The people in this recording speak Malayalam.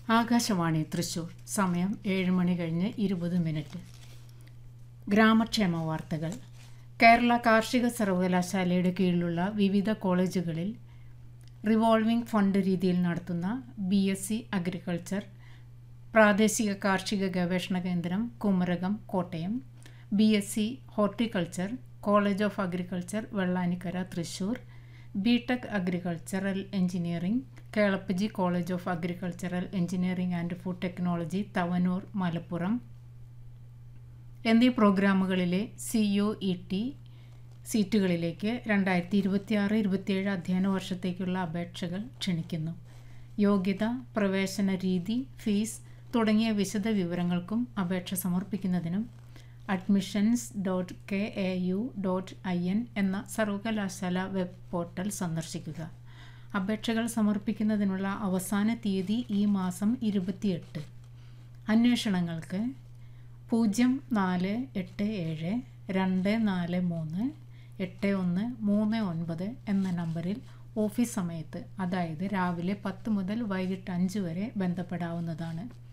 ആകാശവാണി തൃശൂർ. സമയം 7 മണി കഴിഞ്ഞ് 20 മിനിറ്റ്. ഗ്രാമക്ഷേമ വാർത്തകൾ. കേരള കാർഷിക സർവകലാശാലയുടെ കീഴിലുള്ള വിവിധ കോളേജുകളിൽ റിവോൾവിംഗ് ഫണ്ട് രീതിയിൽ നടത്തുന്ന BSc അഗ്രികൾച്ചർ, പ്രാദേശിക കാർഷിക ഗവേഷണ കേന്ദ്രം Kumarakom Kottayam, BSc horticulture, college of agriculture Vellanikkara Thrissur, BTech agricultural engineering, Kelappaji college of agricultural engineering and food technology Thavanur Malappuram എന്നീ പ്രോഗ്രാമുകളിലെ CUET സീറ്റുകളിലേക്ക് 2026-27 അധ്യയന വർഷത്തേക്കുള്ള അപേക്ഷകൾ ക്ഷണിക്കുന്നു. യോഗ്യത, പ്രവേശന രീതി, ഫീസ് തുടങ്ങിയ വിശദ വിവരങ്ങൾക്കും അപേക്ഷ സമർപ്പിക്കുന്നതിനും admissions.kau.in എന്ന സർവകലാശാല വെബ് പോർട്ടൽ സന്ദർശിക്കുക. അപേക്ഷകൾ സമർപ്പിക്കുന്നതിനുള്ള അവസാന തീയതി ഈ മാസം 28. അന്വേഷണങ്ങൾക്ക് 0487-243-8139 എന്ന നമ്പറിൽ ഓഫീസ് സമയത്ത്, അതായത് രാവിലെ 10 മുതൽ വൈകിട്ട് 5 വരെ ബന്ധപ്പെടാവുന്നതാണ്.